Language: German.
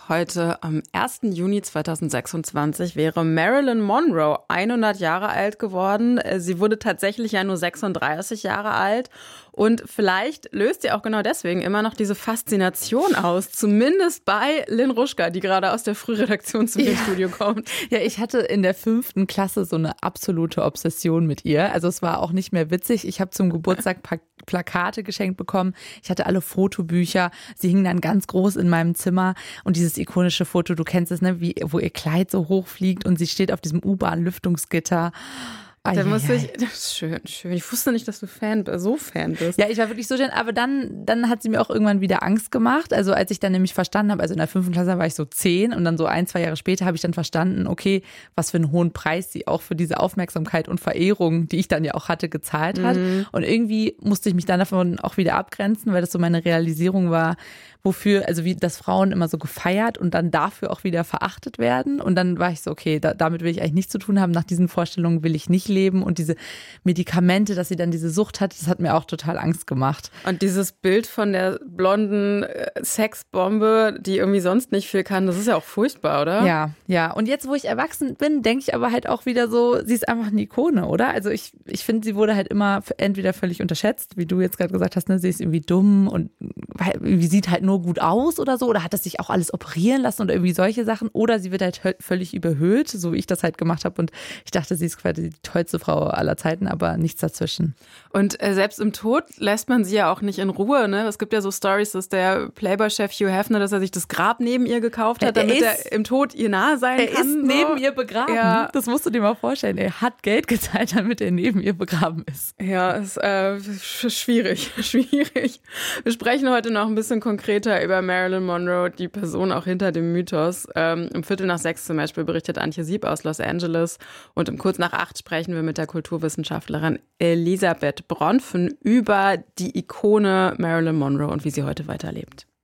Heute am 1. Juni 2026 wäre Marilyn Monroe 100 Jahre alt geworden. Sie wurde tatsächlich ja nur 36 Jahre alt. Und vielleicht löst sie auch genau deswegen immer noch diese Faszination aus. Zumindest bei Lynn Ruschka, die gerade aus der Frühredaktion zu mir ins Studio kommt. Ja, ich hatte in der 5. Klasse so eine absolute Obsession mit ihr. Also es war auch nicht mehr witzig. Ich habe zum Geburtstag Plakate geschenkt bekommen. Ich hatte alle Fotobücher. Sie hingen dann ganz groß in meinem Zimmer. Und dieses ikonische Foto, du kennst es, ne, wo ihr Kleid so hoch fliegt und sie steht auf diesem U-Bahn-Lüftungsgitter. Da muss ich, das ist schön. Ich wusste nicht, dass du so Fan bist. Ja, ich war wirklich so schön, aber dann hat sie mir auch irgendwann wieder Angst gemacht. Also als ich dann nämlich verstanden habe, also in der 5. Klasse war ich so 10 und dann so 1-2 Jahre später habe ich dann verstanden, okay, was für einen hohen Preis sie auch für diese Aufmerksamkeit und Verehrung, die ich dann ja auch hatte, gezahlt hat. Und irgendwie musste ich mich dann davon auch wieder abgrenzen, weil das so meine Realisierung war, wofür, also wie das Frauen immer so gefeiert und dann dafür auch wieder verachtet werden. Und dann war ich so, okay, damit will ich eigentlich nichts zu tun haben. Nach diesen Vorstellungen will ich nicht leben. Und diese Medikamente, dass sie dann diese Sucht hat, das hat mir auch total Angst gemacht. Und dieses Bild von der blonden Sexbombe, die irgendwie sonst nicht viel kann, das ist ja auch furchtbar, oder? Ja. Und jetzt, wo ich erwachsen bin, denke ich aber halt auch wieder so, sie ist einfach eine Ikone, oder? Also ich finde, sie wurde halt immer entweder völlig unterschätzt, wie du jetzt gerade gesagt hast, ne, sie ist irgendwie dumm und wie sieht halt nur gut aus oder so, oder hat das sich auch alles operieren lassen oder irgendwie solche Sachen, oder sie wird halt völlig überhöht, so wie ich das halt gemacht habe und ich dachte, sie ist quasi die tollste Frau aller Zeiten, aber nichts dazwischen. Und selbst im Tod lässt man sie ja auch nicht in Ruhe, ne? Es gibt ja so Stories, dass der Playboy-Chef Hugh Hefner, dass er sich das Grab neben ihr gekauft hat, damit er im Tod ihr nahe sein kann. Er ist neben ihr begraben. Ja. Das musst du dir mal vorstellen. Er hat Geld gezahlt, damit er neben ihr begraben ist. Ja, ist schwierig. Wir sprechen heute noch ein bisschen konkreter über Marilyn Monroe, die Person auch hinter dem Mythos. Um 5:45 zum Beispiel berichtet Antje Sieb aus Los Angeles und um 7:45 sprechen wir mit der Kulturwissenschaftlerin Elisabeth Bronfen über die Ikone Marilyn Monroe und wie sie heute weiterlebt.